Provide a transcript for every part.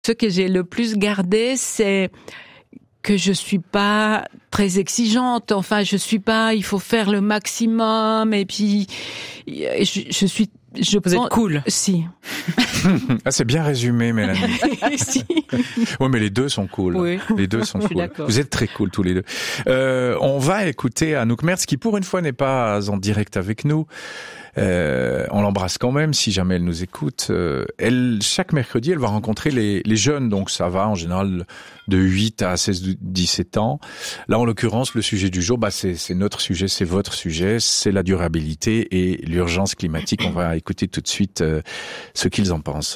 Ce que j'ai le plus gardé, c'est que je suis pas très exigeante. Enfin, je suis pas, il faut faire le maximum. Et puis, Vous êtes cool. Si. Ah, c'est bien résumé, Mélanie. Si. Oui, mais les deux sont cool. Oui. Les deux sont cool. D'accord. Vous êtes très cool tous les deux. On va écouter Anouk Merz, qui pour une fois n'est pas en direct avec nous. On l'embrasse quand même si jamais elle nous écoute. Chaque mercredi, elle va rencontrer les jeunes, donc ça va en général de 8 à 16-17 ans. Là, en l'occurrence, le sujet du jour, c'est notre sujet, c'est votre sujet, c'est la durabilité et l'urgence climatique. On va écouter tout de suite ce qu'ils en pensent.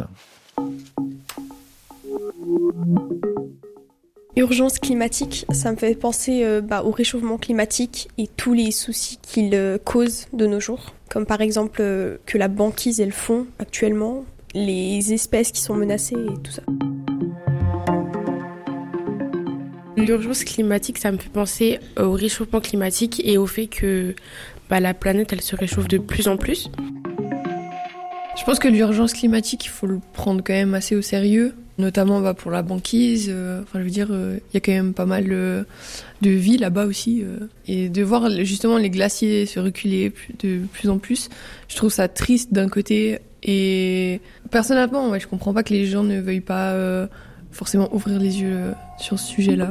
Urgence climatique, ça me fait penser au réchauffement climatique et tous les soucis qu'il cause de nos jours. Comme par exemple que la banquise et le fond actuellement, les espèces qui sont menacées et tout ça. L'urgence climatique, ça me fait penser au réchauffement climatique et au fait que la planète, elle se réchauffe de plus en plus. Je pense que l'urgence climatique, il faut le prendre quand même assez au sérieux, notamment pour la banquise. Il y a quand même pas mal de vie là-bas aussi. Et de voir justement les glaciers se reculer de plus en plus, je trouve ça triste d'un côté. Et personnellement, je comprends pas que les gens ne veuillent pas forcément ouvrir les yeux sur ce sujet-là.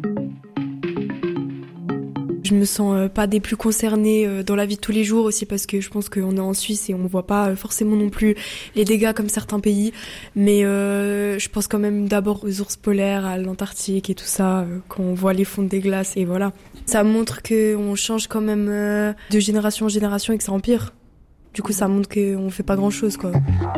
Je me sens pas des plus concernées dans la vie de tous les jours aussi parce que je pense qu'on est en Suisse et on voit pas forcément non plus les dégâts comme certains pays. Mais je pense quand même d'abord aux ours polaires, à l'Antarctique et tout ça, quand on voit les fonds des glaces et voilà. Ça montre qu'on change quand même de génération en génération et que ça empire. Du coup, ça montre qu'on fait pas grand-chose, quoi.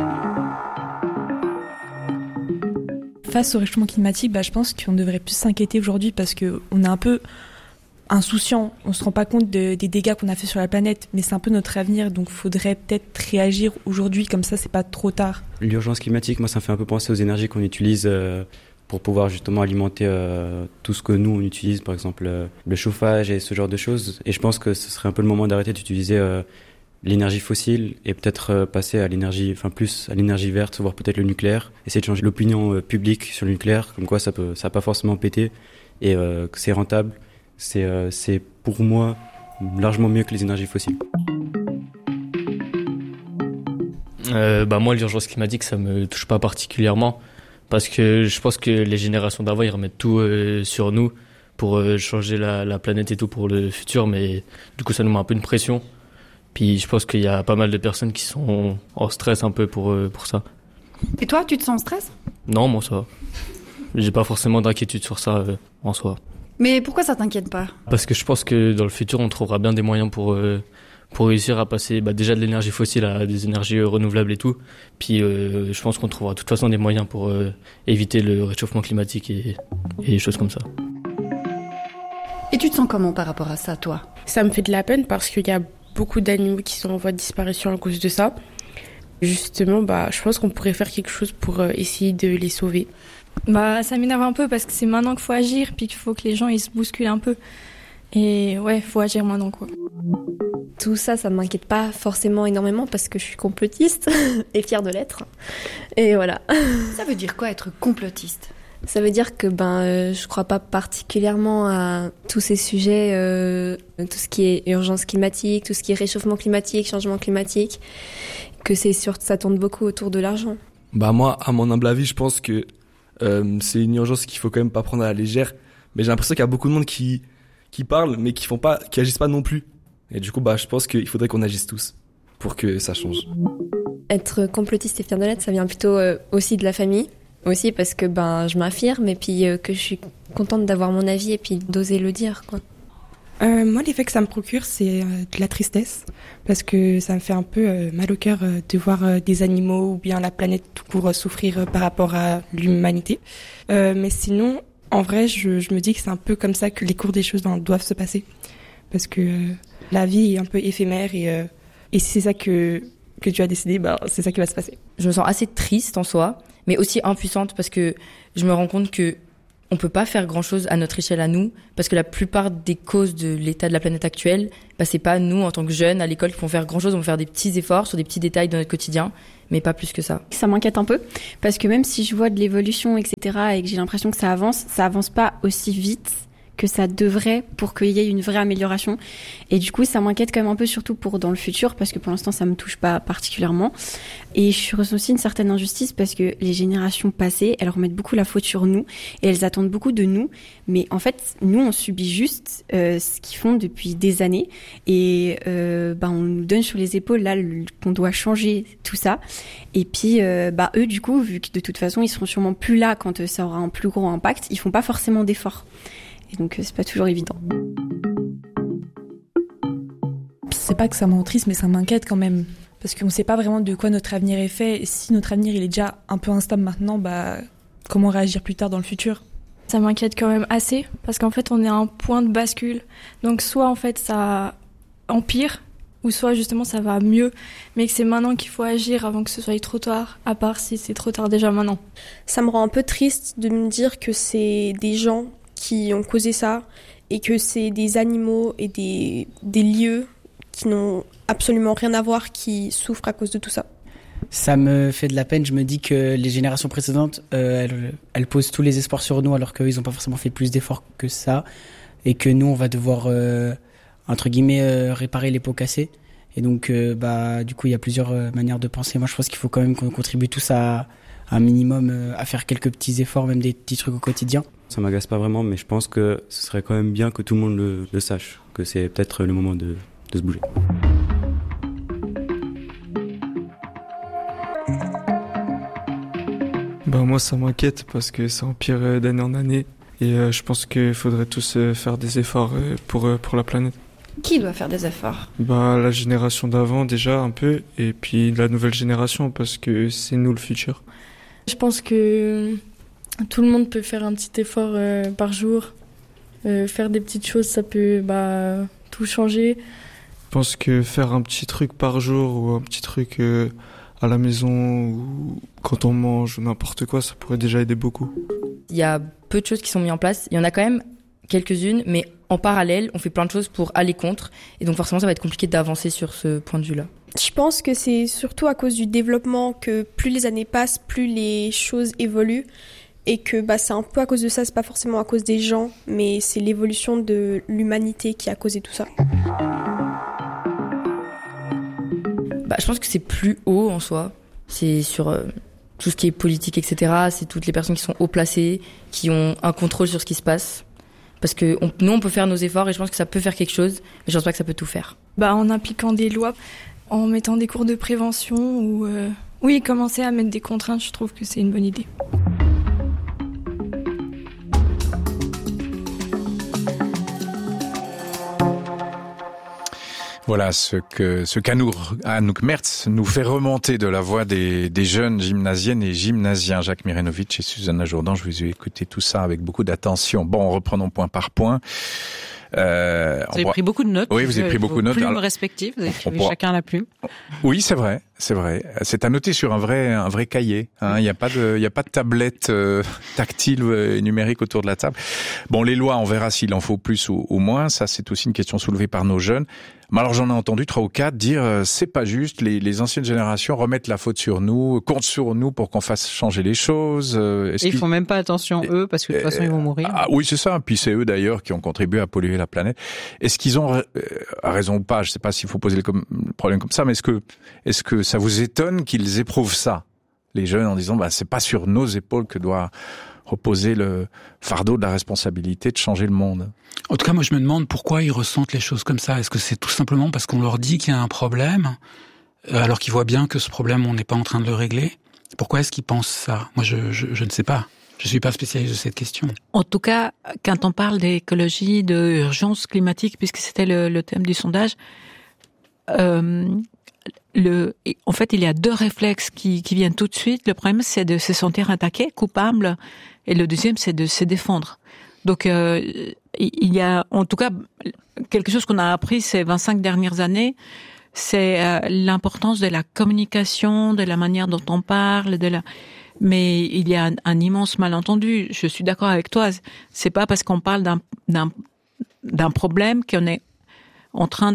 Face au réchauffement climatique, je pense qu'on devrait plus s'inquiéter aujourd'hui parce qu'on est un peu insouciant. On se rend pas compte des dégâts qu'on a fait sur la planète, mais c'est un peu notre avenir, donc faudrait peut-être réagir aujourd'hui, comme ça c'est pas trop tard. L'urgence climatique, moi ça me fait un peu penser aux énergies qu'on utilise pour pouvoir justement alimenter tout ce que nous on utilise, par exemple le chauffage et ce genre de choses. Et je pense que ce serait un peu le moment d'arrêter d'utiliser l'énergie fossile et peut-être passer à plus à l'énergie verte, voire peut-être le nucléaire. Essayer de changer l'opinion publique sur le nucléaire, comme quoi ça va pas forcément péter et que c'est rentable. C'est pour moi largement mieux que les énergies fossiles. Moi, l'urgence climatique, ça me touche pas particulièrement parce que je pense que les générations d'avant, ils remettent tout sur nous pour changer la planète et tout pour le futur, mais du coup, ça nous met un peu une pression. Puis je pense qu'il y a pas mal de personnes qui sont en stress un peu pour ça. Et toi, tu te sens en stress ? Non, moi ça va. J'ai pas forcément d'inquiétude sur ça en soi. Mais pourquoi ça t'inquiète pas ? Parce que je pense que dans le futur, on trouvera bien des moyens pour réussir à passer déjà de l'énergie fossile à des énergies renouvelables et tout. Puis je pense qu'on trouvera de toute façon des moyens pour éviter le réchauffement climatique et des choses comme ça. Et tu te sens comment par rapport à ça, toi ? Ça me fait de la peine parce qu'il y a beaucoup d'animaux qui sont en voie de disparition à cause de ça. Justement, je pense qu'on pourrait faire quelque chose pour essayer de les sauver. Ça m'énerve un peu parce que c'est maintenant qu'il faut agir, puis qu'il faut que les gens ils se bousculent un peu. Et ouais, faut agir maintenant, quoi. Tout ça, ça m'inquiète pas forcément énormément parce que je suis complotiste et fière de l'être. Et voilà. Ça veut dire quoi être complotiste ? Ça veut dire que je crois pas particulièrement à tous ces sujets, tout ce qui est urgence climatique, tout ce qui est réchauffement climatique, changement climatique, que ça tourne beaucoup autour de l'argent. Moi, à mon humble avis, je pense que c'est une urgence qu'il faut quand même pas prendre à la légère. Mais j'ai l'impression qu'il y a beaucoup de monde qui parlent, mais qui agissent pas non plus. Et du coup, je pense qu'il faudrait qu'on agisse tous pour que ça change. Être complotiste et fière de l'être, ça vient plutôt aussi de la famille. Aussi parce que je m'affirme et puis que je suis contente d'avoir mon avis et puis d'oser le dire, quoi. Moi, l'effet que ça me procure, c'est de la tristesse parce que ça me fait un peu mal au cœur de voir des animaux ou bien la planète tout court souffrir par rapport à l'humanité. Mais sinon, en vrai, je me dis que c'est un peu comme ça que les cours des choses doivent se passer parce que la vie est un peu éphémère et si c'est ça que tu as décidé, c'est ça qui va se passer. Je me sens assez triste en soi, mais aussi impuissante parce que je me rends compte que on peut pas faire grand-chose à notre échelle à nous, parce que la plupart des causes de l'état de la planète actuelle, c'est pas nous, en tant que jeunes, à l'école, qui vont faire grand-chose. On va faire des petits efforts sur des petits détails de notre quotidien, mais pas plus que ça. Ça m'inquiète un peu, parce que même si je vois de l'évolution, etc., et que j'ai l'impression que ça avance pas aussi vite que ça devrait pour qu'il y ait une vraie amélioration. Et du coup, ça m'inquiète quand même un peu, surtout pour dans le futur, parce que pour l'instant, ça me touche pas particulièrement. Et je ressens aussi une certaine injustice, parce que les générations passées, elles remettent beaucoup la faute sur nous, et elles attendent beaucoup de nous. Mais en fait, nous, on subit juste ce qu'ils font depuis des années. Et on nous donne sur les épaules, là, qu'on doit changer tout ça. Et puis, eux, du coup, vu que de toute façon, ils seront sûrement plus là quand ça aura un plus gros impact, ils font pas forcément d'efforts. Et donc, c'est pas toujours évident. C'est pas que ça m'entriste, mais ça m'inquiète quand même. Parce qu'on sait pas vraiment de quoi notre avenir est fait. Et si notre avenir il est déjà un peu instable maintenant, comment réagir plus tard dans le futur ? Ça m'inquiète quand même assez, parce qu'en fait, on est à un point de bascule. Donc, soit en fait, ça empire, ou soit justement, ça va mieux. Mais que c'est maintenant qu'il faut agir avant que ce soit trop tard, à part si c'est trop tard déjà maintenant. Ça me rend un peu triste de me dire que c'est des gens qui ont causé ça, et que c'est des animaux et des lieux qui n'ont absolument rien à voir qui souffrent à cause de tout ça. Ça me fait de la peine, je me dis que les générations précédentes, elles posent tous les espoirs sur nous alors qu'ils n'ont pas forcément fait plus d'efforts que ça, et que nous on va devoir, entre guillemets, réparer les pots cassés. Et donc du coup il y a plusieurs manières de penser. Moi je pense qu'il faut quand même qu'on contribue tous à un minimum, à faire quelques petits efforts, même des petits trucs au quotidien. Ça m'agace pas vraiment, mais je pense que ce serait quand même bien que tout le monde le sache, que c'est peut-être le moment de se bouger. Moi ça m'inquiète parce que ça empire d'année en année, et je pense qu'il faudrait tous faire des efforts pour la planète. Qui doit faire des efforts ? La génération d'avant déjà un peu, et puis la nouvelle génération, parce que c'est nous le futur. Je pense que tout le monde peut faire un petit effort par jour. Faire des petites choses, ça peut tout changer. Je pense que faire un petit truc par jour, ou un petit truc à la maison, ou quand on mange, ou n'importe quoi, ça pourrait déjà aider beaucoup. Il y a peu de choses qui sont mises en place. Il y en a quand même quelques-unes, mais en parallèle, on fait plein de choses pour aller contre. Et donc forcément, ça va être compliqué d'avancer sur ce point de vue-là. Je pense que c'est surtout à cause du développement que plus les années passent, plus les choses évoluent. Et que c'est un peu à cause de ça, c'est pas forcément à cause des gens, mais c'est l'évolution de l'humanité qui a causé tout ça. Je pense que c'est plus haut en soi. C'est sur tout ce qui est politique, etc. C'est toutes les personnes qui sont haut placées, qui ont un contrôle sur ce qui se passe. Parce que nous, on peut faire nos efforts, et je pense que ça peut faire quelque chose, mais je pense pas que ça peut tout faire. En appliquant des lois, en mettant des cours de prévention, ou commencer à mettre des contraintes, je trouve que c'est une bonne idée. Voilà ce qu'Anouk Mertz nous fait remonter de la voix des jeunes gymnasiennes et gymnasiens. Jacques Mirenovic et Susanna Jourdan, je vous ai écouté tout ça avec beaucoup d'attention. Bon, reprenons point par point. Vous avez pris beaucoup de notes. Oui, vous avez pris beaucoup de notes. Plumes respectives, vous avez écrit chacun la plume. Oui, c'est vrai. C'est à noter sur un vrai cahier. Il y a pas de tablette tactile et numérique autour de la table. Bon, les lois, on verra s'il en faut plus ou moins. Ça, c'est aussi une question soulevée par nos jeunes. Mais alors, j'en ai entendu 3 ou 4 dire c'est pas juste. Les anciennes générations remettent la faute sur nous, comptent sur nous pour qu'on fasse changer les choses. Et ils font même pas attention eux, parce que de toute façon ils vont mourir. Ah oui, c'est ça. Puis c'est eux d'ailleurs qui ont contribué à polluer la planète. Est-ce qu'ils ont raison ou pas? Je sais pas s'il faut poser le problème comme ça, mais est-ce que ça vous étonne qu'ils éprouvent ça, les jeunes, en disant c'est pas sur nos épaules que doit reposer le fardeau de la responsabilité de changer le monde? En tout cas, moi je me demande pourquoi ils ressentent les choses comme ça. Est-ce que c'est tout simplement parce qu'on leur dit qu'il y a un problème, alors qu'ils voient bien que ce problème, on n'est pas en train de le régler? Pourquoi est-ce qu'ils pensent ça? Moi je ne sais pas. Je suis pas spécialiste de cette question. En tout cas, quand on parle d'écologie, d'urgence climatique, puisque c'était le thème du sondage, en fait, il y a 2 réflexes qui viennent tout de suite. Le premier, c'est de se sentir attaqué, coupable, et le deuxième, c'est de se défendre. Donc, il y a, en tout cas, quelque chose qu'on a appris ces 25 dernières années, c'est l'importance de la communication, de la manière dont on parle, Mais il y a un immense malentendu. Je suis d'accord avec toi. C'est pas parce qu'on parle d'un problème qu'on est en train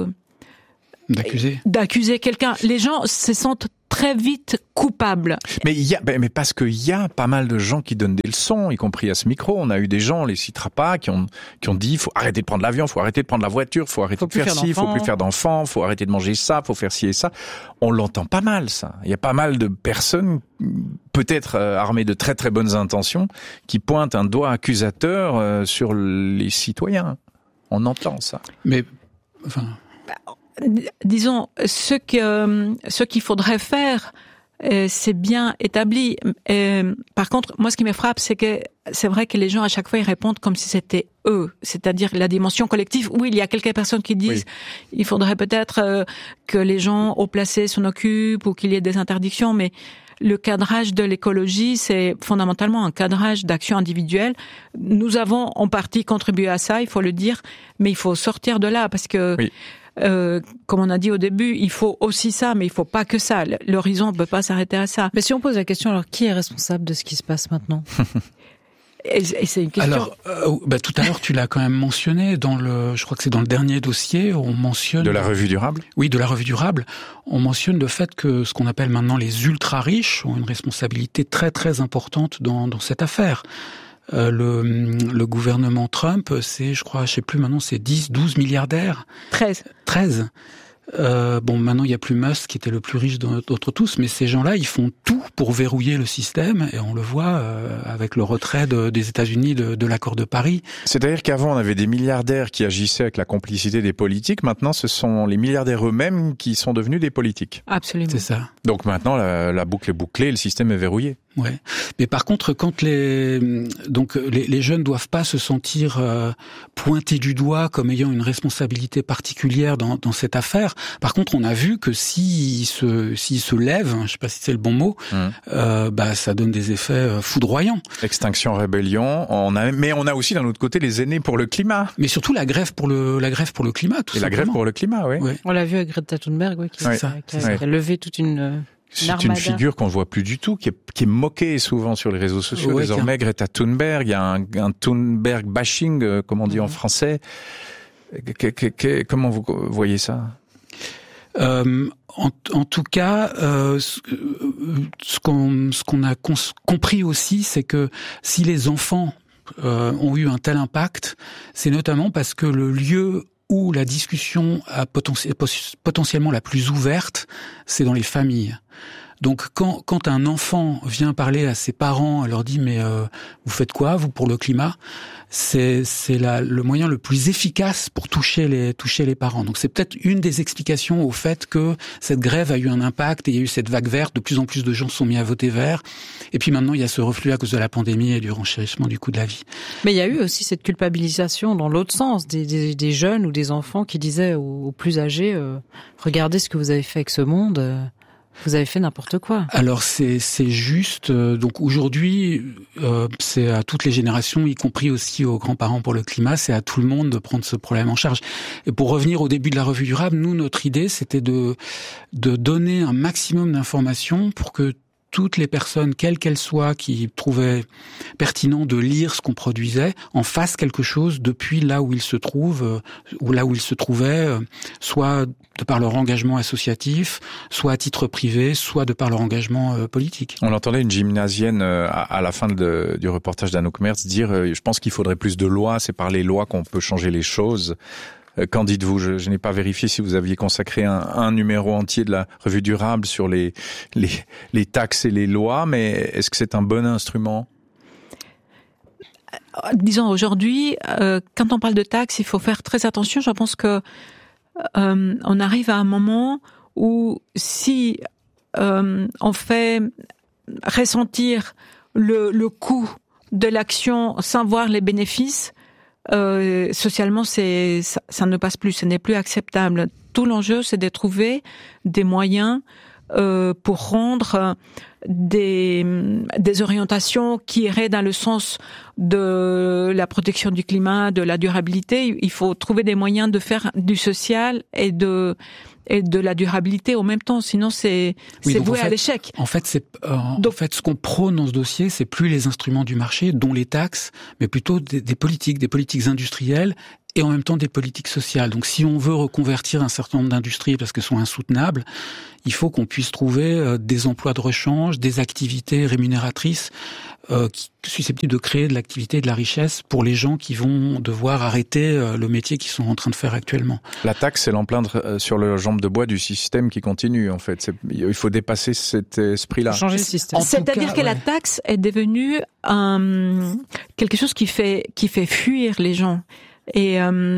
d'accuser quelqu'un. Les gens se sentent très vite coupables. Mais parce qu'il y a pas mal de gens qui donnent des leçons, y compris à ce micro. On a eu des gens, on les citera pas, qui ont dit faut arrêter de prendre l'avion, faut arrêter de prendre la voiture, faut arrêter de faire ci, faut plus faire d'enfants, faut arrêter de manger ça, faut faire ci et ça. On l'entend pas mal, ça. Il y a pas mal de personnes, peut-être armées de très très bonnes intentions, qui pointent un doigt accusateur sur les citoyens. On entend ça. Mais, enfin... Disons, ce qu'il faudrait faire, c'est bien établi. Par contre, moi, ce qui me frappe, c'est que c'est vrai que les gens, à chaque fois, ils répondent comme si c'était eux. C'est-à-dire la dimension collective. Oui, il y a quelques personnes qui disent il faudrait peut-être que les gens haut placés s'en occupent ou qu'il y ait des interdictions, mais le cadrage de l'écologie, c'est fondamentalement un cadrage d'action individuelle. Nous avons en partie contribué à ça, il faut le dire, mais il faut sortir de là parce que... Oui. Comme on a dit au début, il faut aussi ça, mais il faut pas que ça. L'horizon ne peut pas s'arrêter à ça. Mais si on pose la question, alors qui est responsable de ce qui se passe maintenant? Et c'est une question. Alors, tout à l'heure, tu l'as quand même mentionné je crois que c'est dans le dernier dossier, on mentionne. De la revue durable? Oui, de la revue durable. On mentionne le fait que ce qu'on appelle maintenant les ultra riches ont une responsabilité très très importante dans cette affaire. Le gouvernement Trump, c'est, je crois, je sais plus maintenant, c'est 10, 12 milliardaires. 13. Maintenant, il n'y a plus Musk qui était le plus riche d'entre tous, mais ces gens-là, ils font tout pour verrouiller le système, et on le voit avec le retrait des États-Unis de l'accord de Paris. C'est-à-dire qu'avant, on avait des milliardaires qui agissaient avec la complicité des politiques. Maintenant, ce sont les milliardaires eux-mêmes qui sont devenus des politiques. Absolument. C'est ça. Donc maintenant, la boucle est bouclée, le système est verrouillé. Ouais. Mais par contre, quand les jeunes doivent pas se sentir pointés du doigt comme ayant une responsabilité particulière dans cette affaire. Par contre, on a vu que s'ils se lèvent, je sais pas si c'est le bon mot, ça donne des effets foudroyants. Extinction Rébellion. Mais on a aussi d'un autre côté les aînés pour le climat. Mais surtout la grève pour le climat. Tout et simplement. La grève pour le climat, oui. Ouais. On l'a vu avec Greta Thunberg, qui a levé toute une. C'est une figure qu'on ne voit plus du tout, qui est moquée souvent sur les réseaux sociaux. Désormais, Greta Thunberg, il y a un Thunberg bashing, comme on dit en français. Comment vous voyez ça? En tout cas, ce qu'on a compris aussi, c'est que si les enfants ont eu un tel impact, c'est notamment parce que le lieu où la discussion a potentiellement la plus ouverte, c'est dans les familles. Donc quand un enfant vient parler à ses parents, elle leur dit mais vous faites quoi vous pour le climat, c'est le moyen le plus efficace pour toucher les parents. Donc c'est peut-être une des explications au fait que cette grève a eu un impact et il y a eu cette vague verte, de plus en plus de gens se sont mis à voter vert. Et puis maintenant il y a ce reflux à cause de la pandémie et du renchérissement du coût de la vie. Mais il y a eu aussi cette culpabilisation dans l'autre sens des jeunes ou des enfants qui disaient aux plus âgés regardez ce que vous avez fait avec ce monde. Vous avez fait n'importe quoi. Alors c'est juste. Donc aujourd'hui, c'est à toutes les générations, y compris aussi aux grands-parents pour le climat. C'est à tout le monde de prendre ce problème en charge. Et pour revenir au début de la revue durable, nous notre idée c'était de donner un maximum d'informations pour que toutes les personnes, quelles qu'elles soient, qui trouvaient pertinent de lire ce qu'on produisait, en fassent quelque chose depuis là où ils se trouvent, ou là où ils se trouvaient, soit de par leur engagement associatif, soit à titre privé, soit de par leur engagement politique. On entendait une gymnasienne à la fin du reportage d'Anouk Merz dire je pense qu'il faudrait plus de lois, c'est par les lois qu'on peut changer les choses. Qu'en dites-vous? Je n'ai pas vérifié si vous aviez consacré un numéro entier de la revue durable sur les taxes et les lois, mais est-ce que c'est un bon instrument? Disons aujourd'hui, quand on parle de taxes, il faut faire très attention. Je pense que on arrive à un moment où si on fait ressentir le coût de l'action sans voir les bénéfices, socialement, ça ne passe plus, ce n'est plus acceptable. Tout l'enjeu, c'est de trouver des moyens pour rendre des orientations qui iraient dans le sens de la protection du climat, de la durabilité. Il faut trouver des moyens de faire du social et de de la durabilité en même temps. Sinon, c'est voué à l'échec. En fait, ce qu'on prône dans ce dossier, c'est plus les instruments du marché, dont les taxes, mais plutôt des politiques industrielles et en même temps des politiques sociales. Donc, si on veut reconvertir un certain nombre d'industries parce qu'elles sont insoutenables, il faut qu'on puisse trouver des emplois de rechange, des activités rémunératrices susceptibles de créer de l'activité et de la richesse pour les gens qui vont devoir arrêter le métier qu'ils sont en train de faire actuellement. La taxe, c'est l'empreinte sur le jambe de bois du système qui continue, en fait. Il faut dépasser cet esprit-là. Changer le système. C'est-à-dire que la taxe est devenue quelque chose qui fait fuir les gens. Et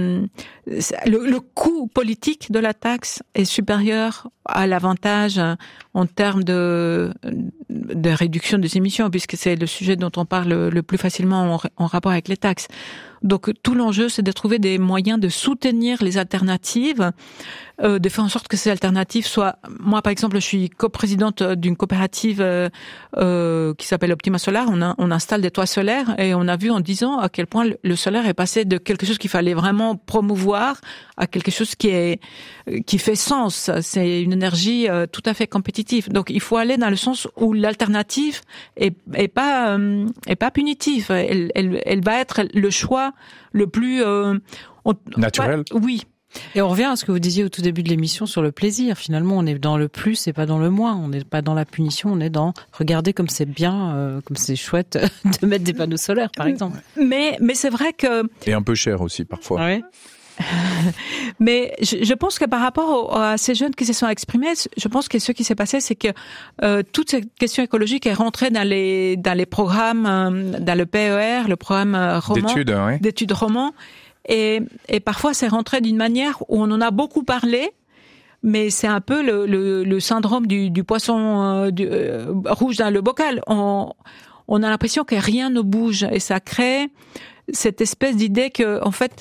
le coût politique de la taxe est supérieur à l'avantage en termes de réduction des émissions, puisque c'est le sujet dont on parle le plus facilement en rapport avec les taxes. Donc tout l'enjeu, c'est de trouver des moyens de soutenir les alternatives, de faire en sorte que ces alternatives soient... Moi, par exemple, je suis coprésidente d'une coopérative qui s'appelle Optima Solar. On installe des toits solaires et on a vu en 10 ans à quel point le solaire est passé de quelque chose qu'il fallait vraiment promouvoir à quelque chose qui fait sens. C'est une énergie tout à fait compétitive. Donc il faut aller dans le sens où l'alternative est pas punitive. Elle va être le choix le plus naturel. Oui. Et on revient à ce que vous disiez au tout début de l'émission sur le plaisir. Finalement, on est dans le plus et pas dans le moins. On n'est pas dans la punition, on est dans regardez comme c'est bien, comme c'est chouette de mettre des panneaux solaires, par exemple. Mais c'est vrai que... Et un peu cher aussi, parfois. Ouais. Mais je pense que par rapport à ces jeunes qui se sont exprimés, je pense que ce qui s'est passé, c'est que toute cette question écologique est rentrée dans les programmes, dans le PER, le programme roman, d'études roman, et parfois c'est rentré d'une manière où on en a beaucoup parlé, mais c'est un peu le syndrome du poisson rouge dans le bocal. On a l'impression que rien ne bouge, et ça crée cette espèce d'idée que en fait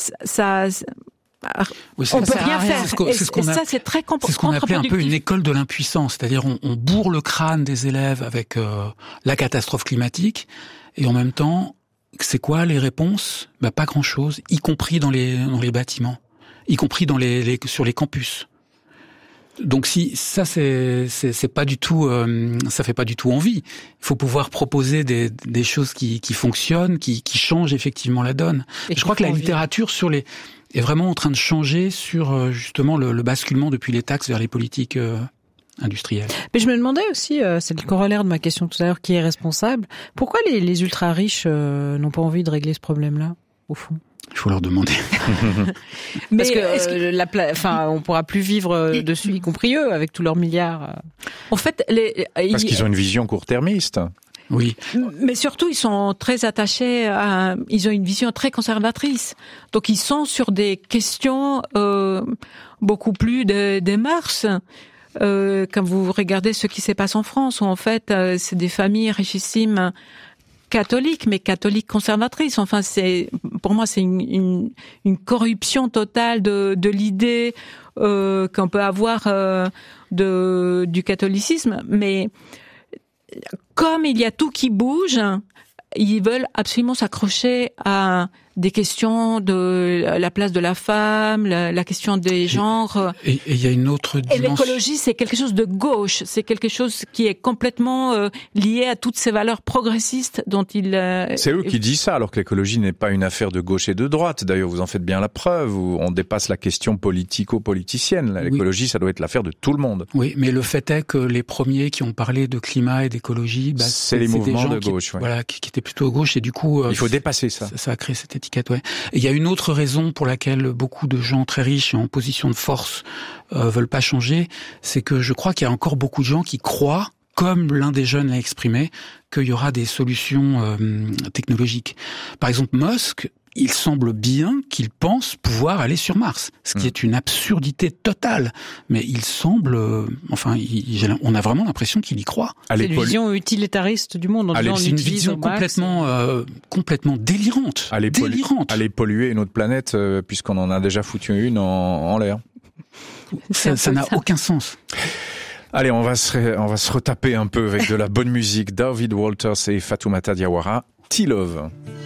on peut rien faire. C'est très contre-productif. C'est ce qu'on appelait un peu une école de l'impuissance. C'est-à-dire, on bourre le crâne des élèves avec la catastrophe climatique, et en même temps, c'est quoi les réponses? Pas grand-chose, y compris dans les bâtiments, y compris sur les campus. Donc si ça c'est pas du tout ça fait pas du tout envie. Il faut pouvoir proposer des choses qui fonctionnent, qui changent effectivement la donne. Et je crois que la littérature est vraiment en train de changer sur justement le basculement depuis les taxes vers les politiques industrielles. Mais je me demandais aussi, c'est le corollaire de ma question tout à l'heure, qui est responsable? Pourquoi les ultra riches n'ont pas envie de régler ce problème-là, au fond? Il faut leur demander. Parce que on pourra plus vivre dessus, y compris eux, avec tous leurs milliards. En fait, parce qu'ils ont une vision court-termiste. Oui. Mais surtout, ils sont très attachés ils ont une vision très conservatrice. Donc, ils sont sur des questions beaucoup plus des mœurs. Quand vous regardez ce qui se passe en France, où en fait, c'est des familles richissimes catholique, mais catholique conservatrice. Enfin, pour moi, c'est une corruption totale de l'idée qu'on peut avoir du catholicisme. Mais comme il y a tout qui bouge, ils veulent absolument s'accrocher à des questions de la place de la femme, la question des genres. Et il y a une autre dimension. Et l'écologie, c'est quelque chose de gauche. C'est quelque chose qui est complètement lié à toutes ces valeurs progressistes dont il... C'est eux qui disent ça, alors que l'écologie n'est pas une affaire de gauche et de droite. D'ailleurs, vous en faites bien la preuve, où on dépasse la question politico-politicienne. L'écologie, ça doit être l'affaire de tout le monde. Oui, mais le fait est que les premiers qui ont parlé de climat et d'écologie, c'est les mouvements de gauche. Qui étaient plutôt à gauche, et du coup... il faut dépasser ça. Ça a créé cette étiquette, ouais. Et il y a une autre raison pour laquelle beaucoup de gens très riches et en position de force veulent pas changer, c'est que je crois qu'il y a encore beaucoup de gens qui croient, comme l'un des jeunes l'a exprimé, qu'il y aura des solutions technologiques. Par exemple, Musk, il semble bien qu'il pense pouvoir aller sur Mars, ce qui est une absurdité totale. Mais il semble, on a vraiment l'impression qu'il y croit. C'est une vision utilitariste du monde. C'est une vision complètement délirante. Aller polluer une autre planète, puisqu'on en a déjà foutu une en l'air. Ça n'a aucun sens. Allez, on va se retaper un peu avec de la bonne musique. David Walters et Fatoumata Diawara, T-Love.